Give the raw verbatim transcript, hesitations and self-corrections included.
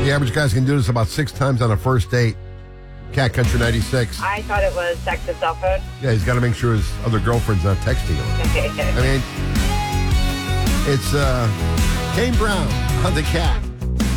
The average guy's going to do this about six times on a first date. Cat Country ninety-six. I thought it was text to cell phone. Yeah, he's got to make sure his other girlfriend's not texting him. I mean, it's uh, Kane Brown on the Cat.